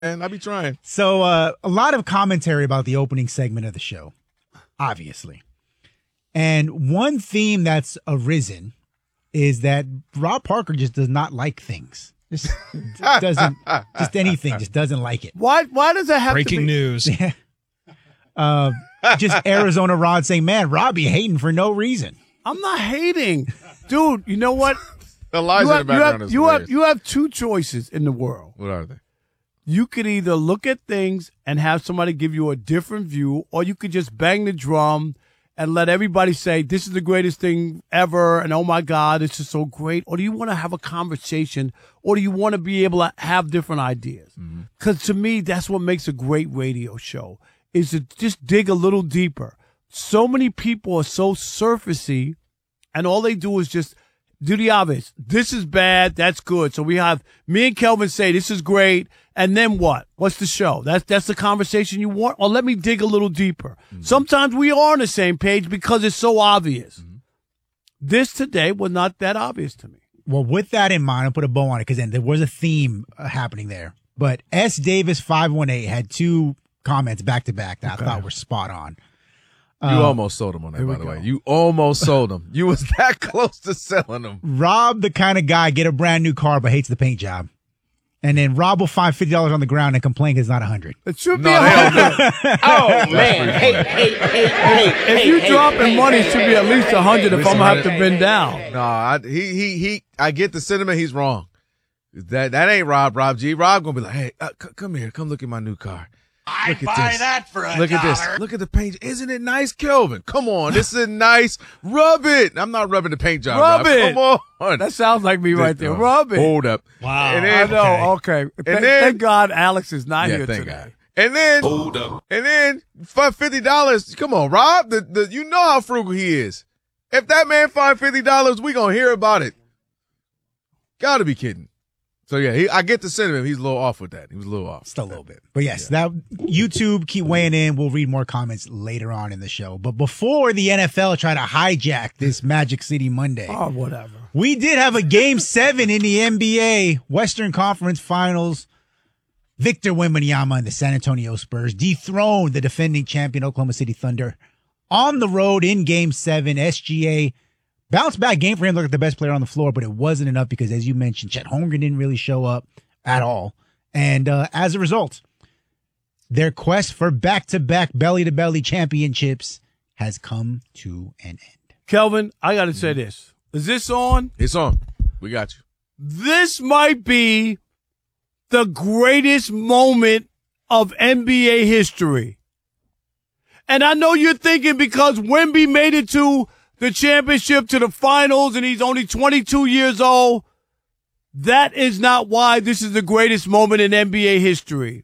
And I be trying. So a lot of commentary about the opening segment of the show, obviously. And one theme that's arisen is that Rob Parker just does not like things. Just doesn't, just anything, just doesn't like it. Why does that have Breaking to be? news. Just Arizona Rod saying, man, Rob, you hating for no reason. I'm not hating. Dude, you know what? Elijah in the background is hilarious. You have two choices in the world. What are they? You could either look at things and have somebody give you a different view, or you could just bang the drum and let everybody say, this is the greatest thing ever, and oh my God, this is so great. Or do you want to have a conversation, or do you want to be able to have different ideas? Because to me, that's what makes a great radio show, is to just dig a little deeper. So many people are so surfacey, and all they do is just do the obvious. This is bad. That's good. So we have me and Kelvin say this is great. And then what? What's the show? That's the conversation you want? Or let me dig a little deeper. Sometimes we are on the same page because it's so obvious. This today was not that obvious to me. Well, with that in mind, I'll put a bow on it because then there was a theme happening there. But S. Davis 518 had two comments back to back that I thought were spot on. You almost sold him on that, by the way. You almost sold him. You was that close to selling him. Rob, the kind of guy, get a brand new car but hates the paint job. And then Rob will find $50 on the ground and complain because it's not 100. It should be 100. Oh, man. Hey. If you dropping money, it should be at least 100 if I'm going to have to bend down. No, I get the sentiment. He's wrong. That ain't Rob G. Rob gonna be like, hey, come here. Come look at my new car. I'd buy that for $1. Look at this. Look at the paint. Isn't it nice, Kelvin? Come on. This is nice. Rub it. I'm not rubbing the paint job. Rub it. Come on. That sounds like me right there. Rub it. Hold up. Wow. And then, I know. Okay. Thank God Alex is not here thank today. God. And then, hold up. And then for $50. Come on, Rob. You know how frugal he is. If that man find $50, we gonna hear about it. Gotta be kidding. So, yeah, I get the sentiment. He's a little off with that. He was a little off. Just a little bit. But yes, that YouTube, keep weighing in. We'll read more comments later on in the show. But before the NFL try to hijack this Magic City Monday. Oh, whatever. We did have a Game 7 in the NBA Western Conference Finals. Victor Wembanyama and the San Antonio Spurs dethroned the defending champion Oklahoma City Thunder on the road in Game 7. SGA bounce back game for him, looked like the best player on the floor, but it wasn't enough because, as you mentioned, Chet Holmgren didn't really show up at all. And as a result, their quest for back-to-back belly-to-belly championships has come to an end. Kelvin, I got to say this. Is this on? It's on. We got you. This might be the greatest moment of NBA history. And I know you're thinking because Wemby made it to the championship, to the finals, and he's only 22 years old. That is not why this is the greatest moment in NBA history.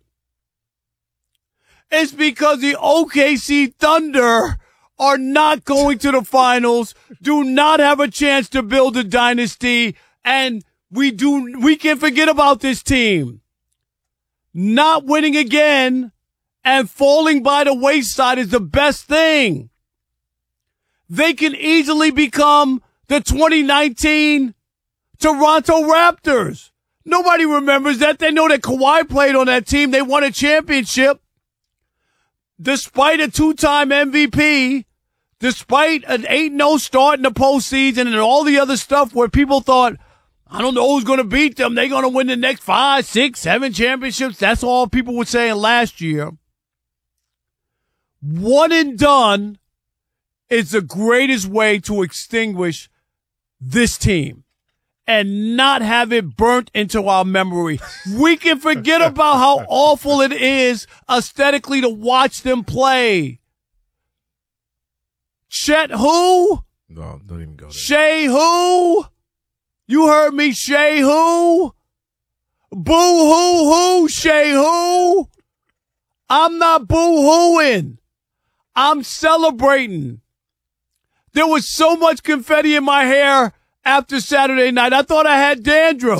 It's because the OKC Thunder are not going to the finals, do not have a chance to build a dynasty, and we can forget about this team. Not winning again and falling by the wayside is the best thing. They can easily become the 2019 Toronto Raptors. Nobody remembers that. They know that Kawhi played on that team. They won a championship. Despite a two-time MVP, despite an 8-0 start in the postseason and all the other stuff where people thought, I don't know who's going to beat them. They're going to win the next 5, 6, 7 championships. That's all people were saying last year. One and done is the greatest way to extinguish this team and not have it burnt into our memory. We can forget about how awful it is aesthetically to watch them play. Chet who? No, don't even go there. Shea who? You heard me, Shea who? Boo-hoo-hoo, Shea who? I'm not boo-hooing. I'm celebrating. There was so much confetti in my hair after Saturday night. I thought I had dandruff.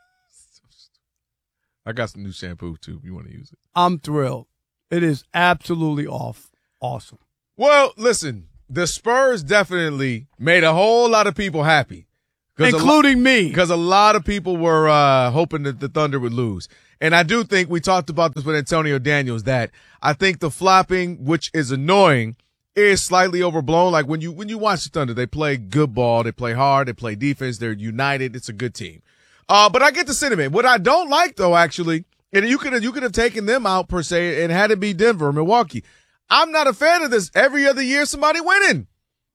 I got some new shampoo, too, if you want to use it. I'm thrilled. It is absolutely awesome. Well, listen, the Spurs definitely made a whole lot of people happy. Including me. Because a lot of people were hoping that the Thunder would lose. And I do think we talked about this with Antonio Daniels, that I think the flopping, which is annoying, is slightly overblown. Like when you watch the Thunder, they play good ball, they play hard, they play defense, they're united. It's a good team. But I get the sentiment. What I don't like though, actually, and you could have taken them out per se and had it be Denver or Milwaukee. I'm not a fan of this. Every other year, somebody winning.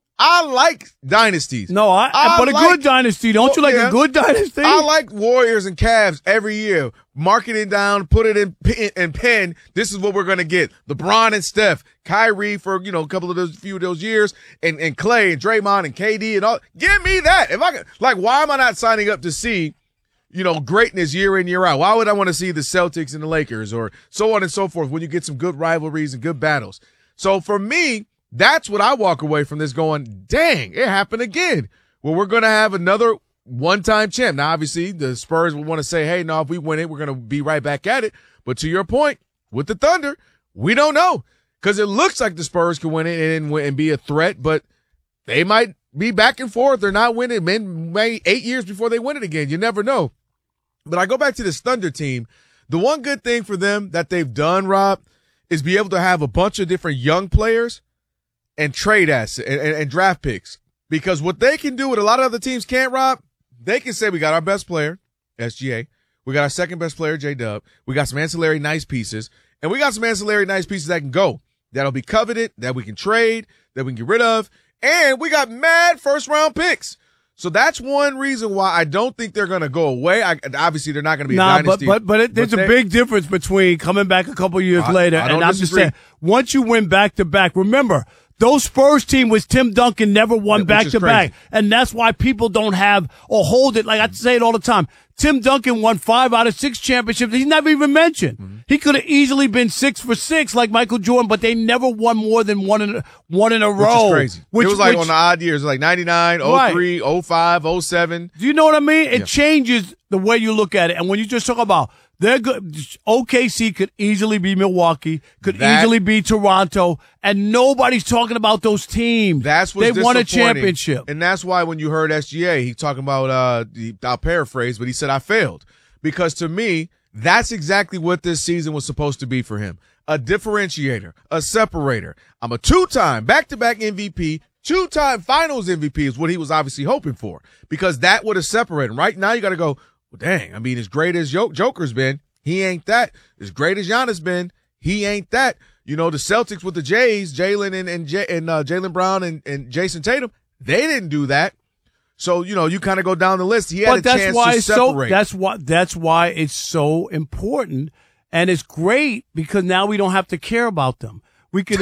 I like dynasties. No, but a good dynasty. Don't you like a good dynasty? I like Warriors and Cavs every year. Marking it down, put it in pen. This is what we're going to get. LeBron and Steph, Kyrie for, a couple of few of those years, and Clay and Draymond and KD and all. Give me that. If I could, why am I not signing up to see, greatness year in, year out? Why would I want to see the Celtics and the Lakers or so on and so forth when you get some good rivalries and good battles? So for me, that's what I walk away from this going, dang, it happened again. Well, we're going to have another one-time champ. Now, obviously, the Spurs will want to say, hey, no, if we win it, we're going to be right back at it. But to your point, with the Thunder, we don't know. Because it looks like the Spurs can win it and be a threat, but they might be back and forth. They're not winning maybe 8 years before they win it again. You never know. But I go back to this Thunder team. The one good thing for them that they've done, Rob, is be able to have a bunch of different young players and trade assets and draft picks. Because what they can do with a lot of other teams can't, Rob, they can say we got our best player, SGA. We got our second best player, J-Dub. We got some ancillary nice pieces. And we got some ancillary nice pieces that can go, that'll be coveted, that we can trade, that we can get rid of. And we got mad first-round picks. So that's one reason why I don't think they're going to go away. Obviously, they're not going to be a dynasty. But there's a big difference between coming back a couple years later. And I'm just saying, once you win back-to-back, remember, those Spurs team was Tim Duncan never won back-to-back. And that's why people don't have or hold it. Like I say it all the time. Tim Duncan won 5 out of 6 championships. He's never even mentioned. Mm-hmm. He could have easily been 6 for 6 like Michael Jordan, but they never won more than one in a row. Which is crazy. It was on the odd years, like 99, 03, right. 05, 07. Do you know what I mean? It changes the way you look at it. And when you just talk about they're good, OKC could easily be Milwaukee, could easily be Toronto, and nobody's talking about those teams. That's what's they won a championship. And that's why when you heard SGA, he talking about, I'll paraphrase, but he said, I failed. Because to me, that's exactly what this season was supposed to be for him. A differentiator, a separator. I'm a 2-time back-to-back MVP, 2-time finals MVP is what he was obviously hoping for. Because that would have separated him. Right now you got to go, well, dang, I mean, as great as Joker's been, he ain't that. As great as Giannis been, he ain't that. The Celtics with the Jays, Jaylen and Jaylen Brown and Jason Tatum, they didn't do that. So, you kind of go down the list. He had a chance to separate. That's why it's so important. And it's great because now we don't have to care about them. We could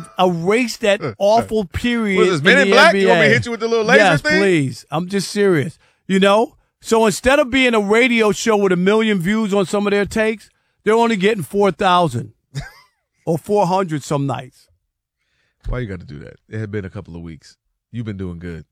erase that awful period. Was this Men in Black? NBA. You want me to hit you with the little laser thing? Yes, please. I'm just serious. So instead of being a radio show with 1 million views on some of their takes, they're only getting 4,000 or 400 some nights. Why you got to do that? It had been a couple of weeks. You've been doing good.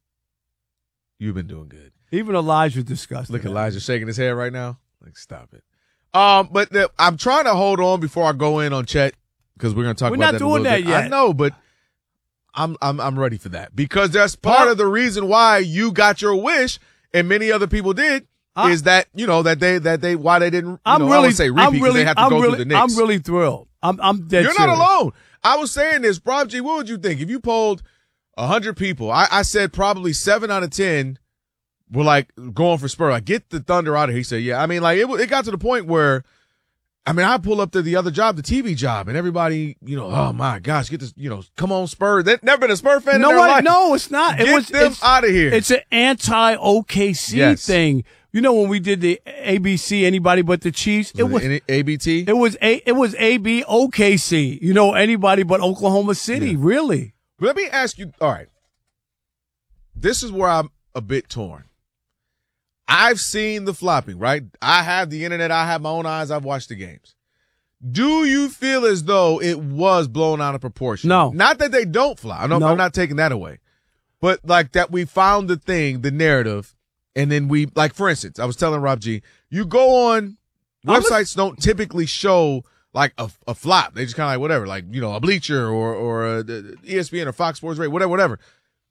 Even Elijah's disgusted. Look, Elijah shaking his head right now. Like, stop it. But I'm trying to hold on before I go in on Chet because we're going to talk about that in a little bit. We're not doing that yet. I know, but I'm ready for that because that's part of the reason why you got your wish. And many other people did is that that they why they didn't. I would say repeat because they have to go through the Knicks. I'm really thrilled. I'm dead. You're serious. not alone. I was saying this, Rob G. What would you think if you polled 100 people? I said probably 7 out of 10 were like going for Spurs. Like get the Thunder out of here. He said, yeah. I mean, like it got to the point where, I pull up to the other job, the TV job, and everybody, oh my gosh, get this, come on Spurs. They've never been a Spurs fan in their life. No, it's not. Get them out of here. It's an anti-OKC thing. When we did the ABC, anybody but the Chiefs, it was ABT. It was AB OKC. Anybody but Oklahoma City, really. Let me ask you. All right, this is where I'm a bit torn. I've seen the flopping, right? I have the internet. I have my own eyes. I've watched the games. Do you feel as though it was blown out of proportion? No. Not that they don't fly. I'm not taking that away. But like that we found the thing, the narrative, and then we, like for instance, I was telling Rob G, you go on, websites don't typically show like a flop. They just kind of like whatever, like, a Bleacher or ESPN or Fox Sports Radio, whatever.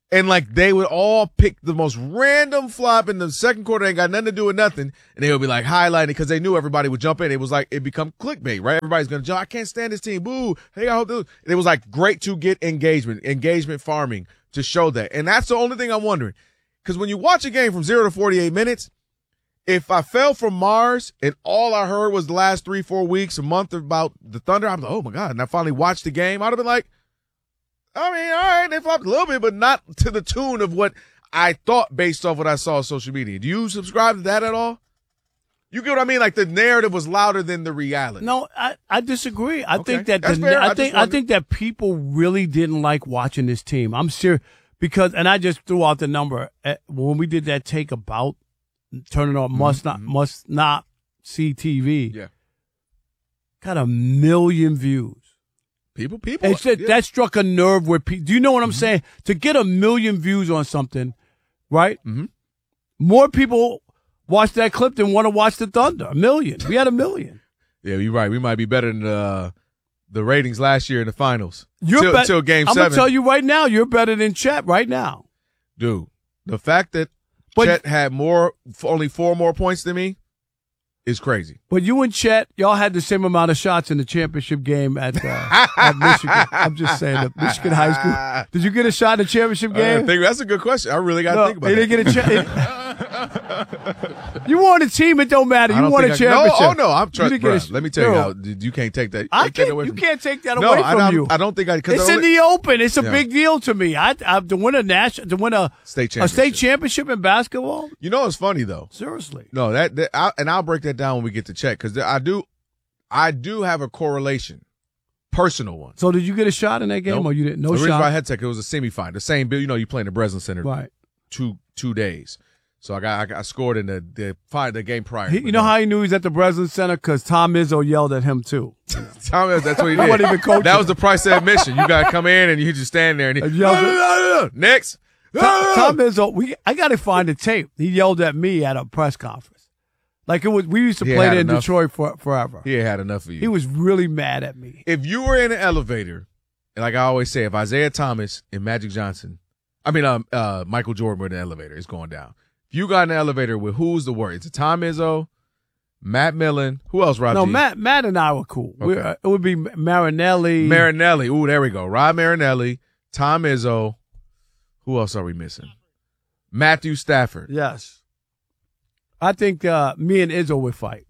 And like they would all pick the most random flop in the second quarter, ain't got nothing to do with nothing, and they would be like highlighting because they knew everybody would jump in. It was like it become clickbait, right? Everybody's gonna jump. I can't stand this team. Boo! Hey, I hope this. It was like great to get engagement farming to show that, and that's the only thing I'm wondering. Because when you watch a game from 0 to 48 minutes, if I fell from Mars and all I heard was the last 3-4 weeks, a month about the Thunder, I'm like, oh my God! And I finally watched the game, I'd have been like. I mean, all right, they flopped a little bit, but not to the tune of what I thought based off what I saw on social media. Do you subscribe to that at all? You get what I mean? Like the narrative was louder than the reality. No, I disagree. I think that That's fair. I think that people really didn't like watching this team. I'm serious because, and I just threw out the number when we did that take about turning on must not see TV. Yeah, got 1 million views. People. That struck a nerve where people. Do you know what I'm saying? To get 1 million views on something, right? Mm-hmm. More people watch that clip than want to watch the Thunder. 1 million. We had 1 million. Yeah, you're right. We might be better than the ratings last year in the finals. Till game 7. I'm gonna tell you right now, you're better than Chet right now, dude. The fact that Chet had only 4 more points than me. Is crazy. But you and Chet, y'all had the same amount of shots in the championship game at Michigan. I'm just saying, at Michigan High School. Did you get a shot in the championship game? That's a good question. I really got to think about it. He didn't get a shot. You won a team, it don't matter. You won a championship. No, I'm trusting. Let me tell you how you can't take that. You can't take that away from you. I don't think It's in the open. It's a big deal to me. To win a state championship in basketball. You know, it's funny though. Seriously. No, I'll break that down when we get to Chet because I do have a correlation, personal one. So did you get a shot in that game, or you didn't? No shot. Originally, I had Tech. It was a semifinal. The same bill. You know, you play in the Breslin Center, right? 2 days. So I scored in the game prior. You know how he knew he was at the Breslin Center? Because Tom Izzo yelled at him too. Tom Izzo, that's what he did. Even coaching. That was the price of admission. You got to come in and you just stand there and next. Tom Izzo, I got to find the tape. He yelled at me at a press conference. Like it was, we used to play there in Detroit forever. He had enough of you. He was really mad at me. If you were in an elevator, and like I always say, if Isaiah Thomas and Magic Johnson, Michael Jordan were in the elevator, it's going down. If you got in the elevator with who's the word? It's a Tom Izzo, Matt Millen. Who else, Rob? No, Matt and I were cool. Okay. It would be Marinelli. Ooh, there we go. Rob Marinelli, Tom Izzo. Who else are we missing? Matthew Stafford. Yes. I think me and Izzo would fight.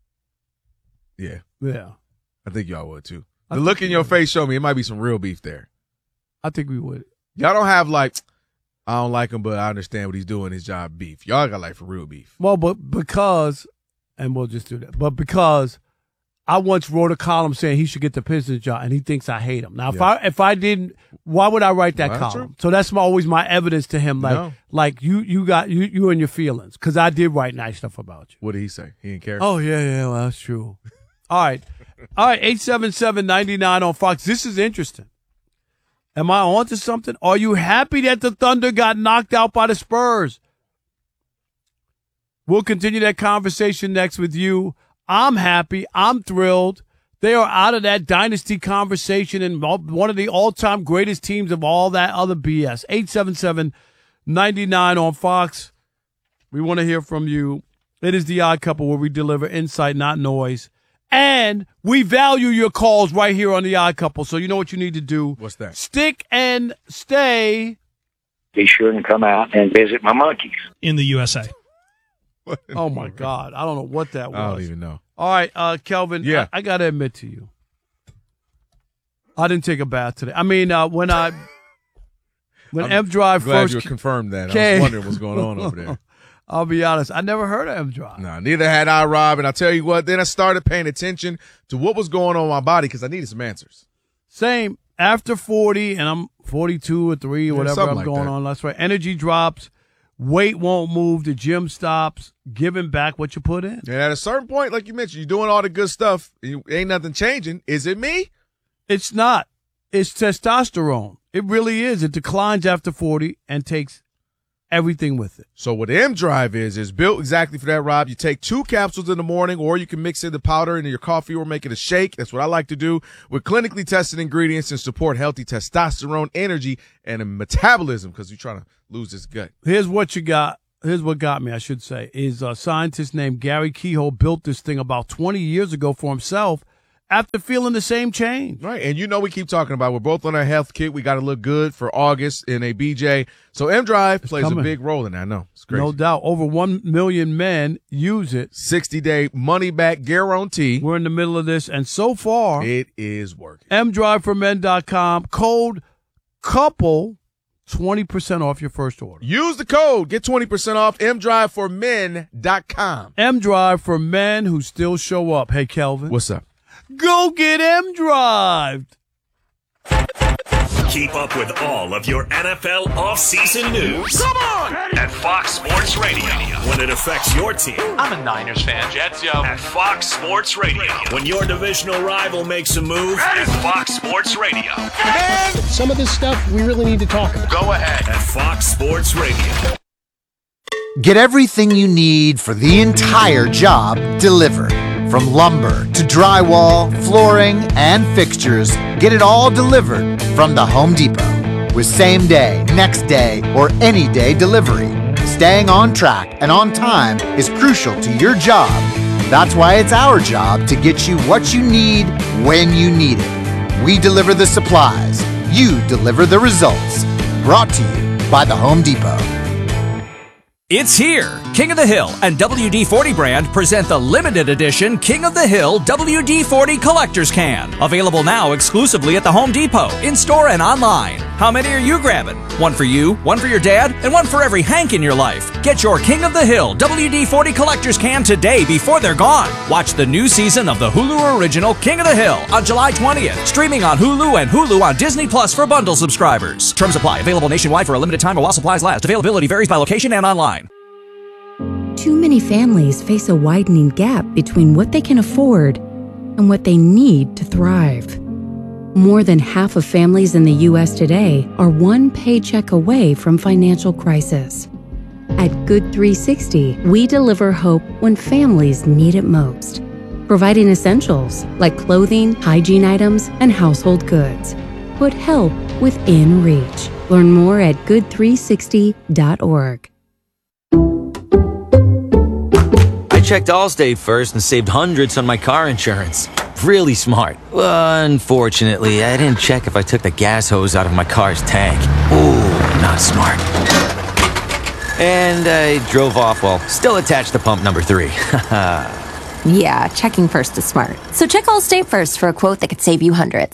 Yeah. Yeah. I think y'all would, too. The look in your face showed me it might be some real beef there. I think we would. Y'all don't have, I don't like him, but I understand what he's doing, his job beef. Y'all got, for real beef. Well, but because, and we'll just do that, but because I once wrote a column saying he should get the Pistons job, and he thinks I hate him. Now, if I didn't, why would I write that column? True. So that's always my evidence to him. Like you and your feelings, because I did write nice stuff about you. What did he say? He didn't care. Oh yeah, well that's true. All right, 877-99 on Fox. This is interesting. Am I on to something? Are you happy that the Thunder got knocked out by the Spurs? We'll continue that conversation next with you. I'm happy. I'm thrilled. They are out of that dynasty conversation and one of the all-time greatest teams of all that other BS. 877-99 on Fox. We want to hear from you. It is The Odd Couple, where we deliver insight, not noise. And we value your calls right here on The Odd Couple. So you know what you need to do. What's that? Stick and stay. Be sure and come out and visit my monkeys. In the USA. Oh, my God. I don't know what that was. I don't even know. All right, Kelvin, yeah. I got to admit to you, I didn't take a bath today. I mean, when M Drive first you confirmed that. Came, I was wondering what's going on over there. I'll be honest, I never heard of M Drive. No, neither had I, Rob. And I'll tell you what, then I started paying attention to what was going on in my body because I needed some answers. Same. After 40, and I'm 42 or 3, whatever I'm going on. That's right. Energy drops. Weight won't move. The gym stops. Giving back what you put in. And at a certain point, like you mentioned, you're doing all the good stuff. Ain't nothing changing. Is it me? It's not. It's testosterone. It really is. It declines after 40 and takes everything with it. So what M Drive is built exactly for that, Rob. You take 2 capsules in the morning, or you can mix in the powder into your coffee or make it a shake. That's what I like to do with clinically tested ingredients and support healthy testosterone, energy, and metabolism because you're trying to lose this gut. Here's what you got. Here's what got me, I should say, is a scientist named Gary Kehoe built this thing about 20 years ago for himself after feeling the same change. Right, and we keep talking about we're both on our health kit. We got to look good for August in a BJ. So M Drive plays a big role in that. I know. It's crazy. No doubt. Over 1 million men use it. 60-day money-back guarantee. We're in the middle of this, and so far, it is working. mdriveformen.com, code COUPLE, 20% off your first order. Use the code. Get 20% off. mdriveformen.com. M-Drive for men who still show up. Hey, Kelvin. What's up? Go get M-Drive. Keep up with all of your NFL offseason news. Come on! At Fox Sports Radio. When it affects your team. I'm a Niners fan. Jets, yo. At Fox Sports Radio. When your divisional rival makes a move. At Fox Sports Radio. Man, some of this stuff we really need to talk about. Go ahead. At Fox Sports Radio. Get everything you need for the entire job delivered. From lumber to drywall, flooring, and fixtures, get it all delivered from the Home Depot. With same day, next day, or any day delivery. Staying on track and on time is crucial to your job. That's why it's our job to get you what you need when you need it. We deliver the supplies. You deliver the results. Brought to you by the Home Depot. It's here. King of the Hill and WD-40 brand present the limited edition King of the Hill WD-40 Collector's Can. Available now exclusively at the Home Depot, in-store and online. How many are you grabbing? One for you, one for your dad, and one for every Hank in your life. Get your King of the Hill WD-40 Collector's Can today before they're gone. Watch the new season of the Hulu original King of the Hill on July 20th. Streaming on Hulu and Hulu on Disney Plus for bundle subscribers. Terms apply. Available nationwide for a limited time while supplies last. Availability varies by location and online. Too many families face a widening gap between what they can afford and what they need to thrive. More than half of families in the U.S. today are one paycheck away from financial crisis. At Good 360, we deliver hope when families need it most, providing essentials like clothing, hygiene items, and household goods. Put help within reach. Learn more at good360.org. I checked Allstate first and saved hundreds on my car insurance. Really smart. Unfortunately, I didn't check if I took the gas hose out of my car's tank. Ooh, not smart. And I drove off while still attached to pump number 3. Yeah, checking first is smart. So check Allstate first for a quote that could save you hundreds.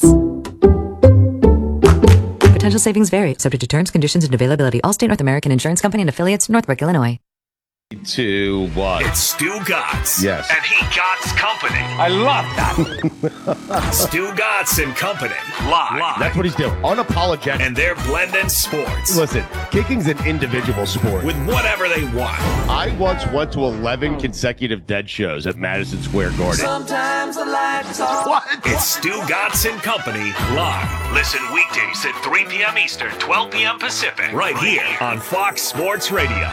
Potential savings vary, subject to terms, conditions, and availability. Allstate North American Insurance Company and affiliates, Northbrook, Illinois. 2, 1. It's Stu Gatz. Yes. And he Gatz Company. I love that. Stu Gatz and Company. Live. That's what he's doing. Unapologetic. And they're blending sports. Listen, kicking's an individual sport. With whatever they want. I once went to 11 consecutive Dead shows at Madison Square Garden. Sometimes the lights off. What? It's Stu Gatz and Company live. Listen weekdays at 3 p.m. Eastern, 12 p.m. Pacific. Right here on Fox Sports Radio.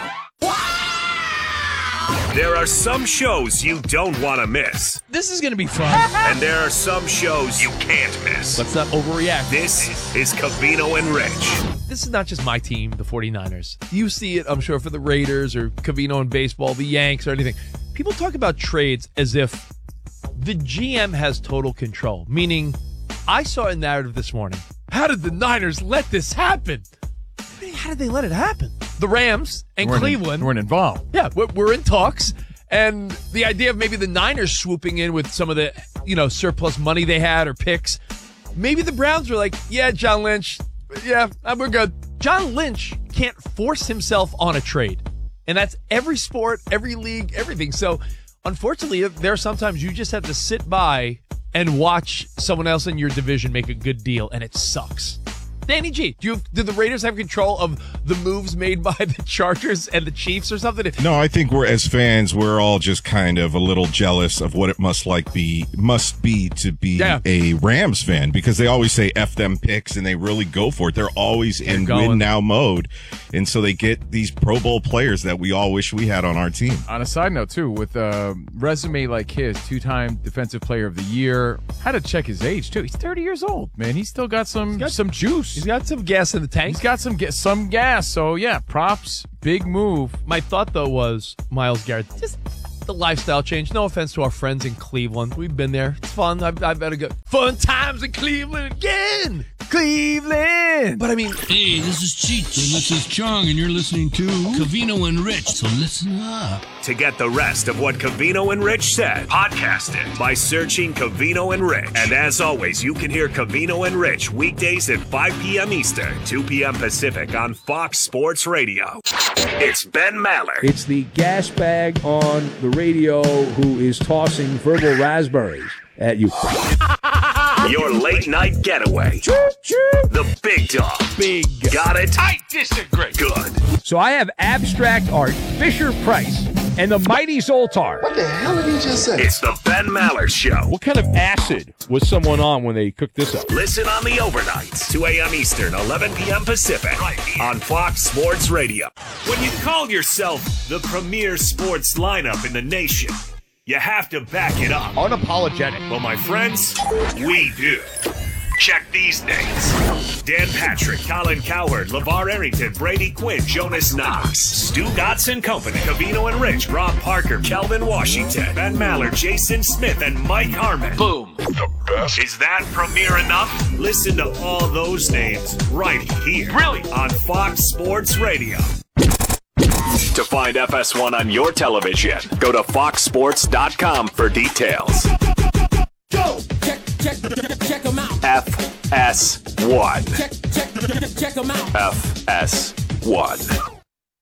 There are some shows you don't want to miss. This is going to be fun. And there are some shows you can't miss. Let's not overreact. This is Covino and Rich. This is not just my team, the 49ers. You see it, I'm sure, for the Raiders or Covino in baseball, the Yanks or anything. People talk about trades as if the GM has total control, meaning I saw a narrative this morning. How did the Niners let this happen? How did they let it happen? The Rams and Cleveland weren't involved. Yeah, we're in talks. And the idea of maybe the Niners swooping in with some of the, surplus money they had or picks. Maybe the Browns were like, yeah, John Lynch, yeah, we're good. John Lynch can't force himself on a trade. And that's every sport, every league, everything. So, unfortunately, there are sometimes you just have to sit by and watch someone else in your division make a good deal, and it sucks. Danny G, do the Raiders have control of the moves made by the Chargers and the Chiefs or something? No, I think as fans, we're all just kind of a little jealous of what it must be to be a Rams fan, because they always say F them picks and they really go for it. They're always in win now mode. And so they get these Pro Bowl players that we all wish we had on our team. On a side note, too, with a resume like his, 2-time Defensive Player of the Year, had to check his age, too. He's 30 years old, man. He's still got some juice. He's got some gas in the tank. He's got some gas. So, yeah, props. Big move. My thought, though, was Myles Garrett, just the lifestyle change. No offense to our friends in Cleveland. We've been there. It's fun. I've had a good fun times in Cleveland again. Cleveland. But I mean, hey, this is Cheech and this is Chong, and you're listening to Covino and Rich. So listen up. To get the rest of what Covino and Rich said, podcast it by searching Covino and Rich. And as always, you can hear Covino and Rich weekdays at 5 p.m. Eastern, 2 p.m. Pacific on Fox Sports Radio. It's Ben Maller. It's the gas bag on the radio who is tossing verbal raspberries at you. Your late night getaway. The big dog. Big. Got it? I disagree. Good. So I have abstract art, Fisher-Price, and the mighty Zoltar. What the hell did he just say? It's the Ben Maller Show. What kind of acid was someone on when they cooked this up? Listen on the overnights, 2 a.m. Eastern, 11 p.m. Pacific, right here on Fox Sports Radio. When you call yourself the premier sports lineup in the nation, you have to back it up. Unapologetic. Well, my friends, we do. Check these names: Dan Patrick, Colin Cowherd, LeVar Arrington, Brady Quinn, Jonas Knox, Stu Gotts and Company, Covino and Rich, Rob Parker, Kelvin Washington, Ben Maller, Jason Smith, and Mike Harmon. Boom. The best. Is that premier enough? Listen to all those names right here. Really? On Fox Sports Radio. To find FS1 on your television, go to foxsports.com for details. Go! Check them out. FS1. Check them out. FS1.